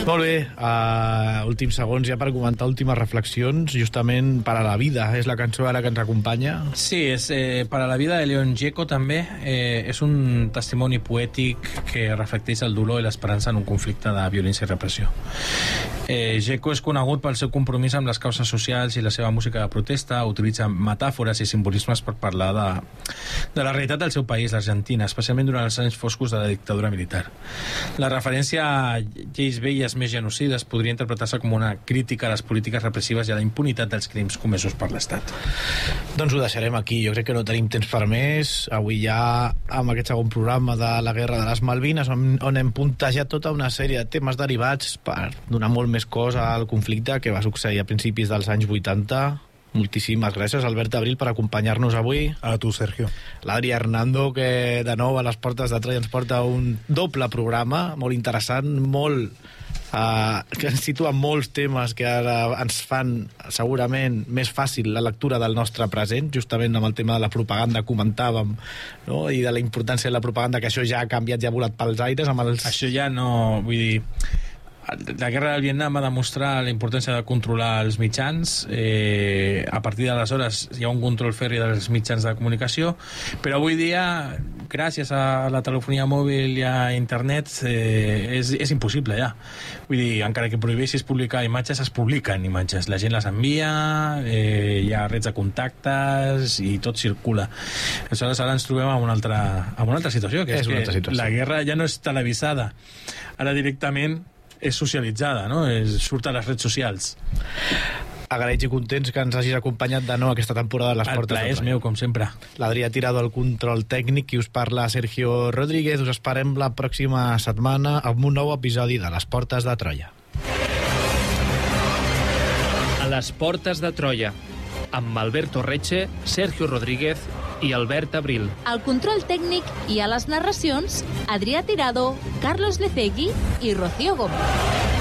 Molt bé, últims segons ja per comentar últimes reflexions, justament Per a la vida, és la cançó ara que ens acompanya. Sí, és Per a la vida de Leon Gieco també, és un testimoni poètic que reflecteix el dolor i l'esperança en un conflicte de violència i repressió. Gieco és conegut pel seu compromís amb les causes socials i la seva música de protesta, utilitza metàfores i simbolismes per parlar de la realitat del seu país, l'Argentina, especialment durant els anys foscos de la dictadura militar. La referència a lleis velles més genocides podria interpretar-se com una crítica a les polítiques repressives i a la impunitat dels crims comesos per l'Estat. Doncs ho deixarem aquí, jo crec que no tenim temps per més. Avui ja amb aquest segon programa de la Guerra de les Malvines, on hem puntejat tota una sèrie de temes derivats per donar molt més cos al conflicte que va succeir a principis dels anys 80. Moltíssimes gràcies, Albert Abril, per acompanyar-nos avui. A tu, Sergio. L'Adri Hernando, que de nou a les portes de Troia ens porta un doble programa, molt interessant, que ens situa molts temes que ara ens fan segurament més fàcil la lectura del nostre present, justament amb el tema de la propaganda comentàvem, no? I de la importància de la propaganda, que això ja ha canviat, ja ha volat pels aires amb els... Això ja no, vull dir, la guerra del Vietnam va demostrar la importància de controlar els mitjans. A partir d'aleshores hi ha un control ferri dels mitjans de comunicació, però avui dia, gràcies a la telefonia mòbil i a internet, és impossible ja. Vull dir, encara que prohibeixis publicar imatges, es publiquen imatges, la gent les envia, hi ha redes de contactes i tot circula. Aleshores ara ens trobem en una altra situació, que és que la guerra ja no és televisada, ara directament és socialitzada, no? Surt a les redes socials. Agraïts i contents que ens hagis acompanyat de nou aquesta temporada de les Portes de Troia. El plaer és meu, com sempre. L'Adrià Tirado al control tècnic i us parla Sergio Rodríguez. Us esperem la pròxima setmana amb un nou episodi de les Portes de Troia. A les Portes de Troia, amb Alberto Reche, Sergio Rodríguez i Albert Abril. Al control tècnic i a les narracions, Adrià Tirado, Carlos Lecegui i Rocío Gómez.